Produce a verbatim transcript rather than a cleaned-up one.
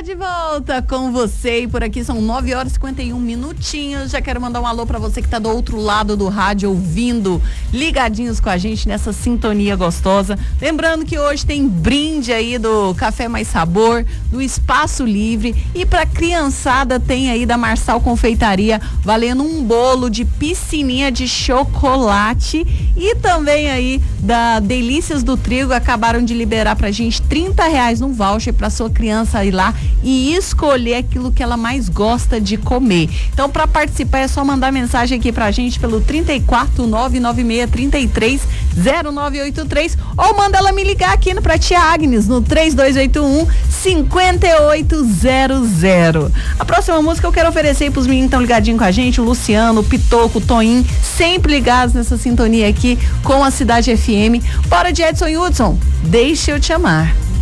de volta com você e por aqui são nove horas e cinquenta e um minutinhos. Já quero mandar um alô pra você que tá do outro lado do rádio ouvindo, ligadinhos com a gente nessa sintonia gostosa. Lembrando que hoje tem brinde aí do Café Mais Sabor, do Espaço Livre, e pra criançada tem aí da Marçal Confeitaria valendo um bolo de piscininha de chocolate, e também aí da Delícias do Trigo acabaram de liberar pra gente trinta reais num voucher pra sua criança ir lá e escolher aquilo que ela mais gosta de comer. Então, para participar é só mandar mensagem aqui pra gente pelo trinta e quatro, nove nove seis, trinta e três, zero nove oito três, ou manda ela me ligar aqui no pra tia Agnes no três dois oito um, cinco oito zero zero. A próxima música eu quero oferecer pros meninos que estão ligadinhos com a gente, o Luciano, o Pitoco, o Toim, sempre ligados nessa sintonia aqui com a Cidade F M. Bora de Edson Hudson, deixa eu te amar.